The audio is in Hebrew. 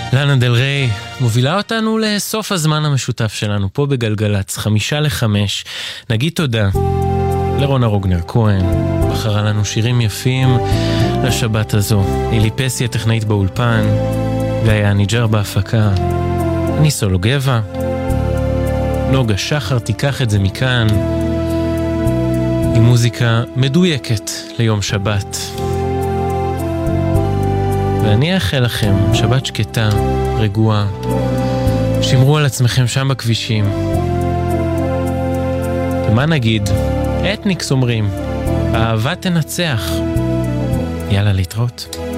לאנה דל ריי מובילה אותנו לסוף הזמן המשותף שלנו פה בגלגלץ, 4:55. נגיד תודה לרונה רוגנר כהן, בחרה לנו שירים יפים לשבת הזו. אילי פסי הטכנאית באולפן, גאיה ניג'ר בהפקה, אני סולו גבע, נוגה שחר תיקח את זה מכאן עם מוזיקה מדויקת ליום שבת. ואני אאחל לכם שבת שקטה, רגועה. שמרו על עצמכם שם בכבישים. ומה נגיד? אתניקס אומרים, האהבה תנצח. יאללה, להתראות.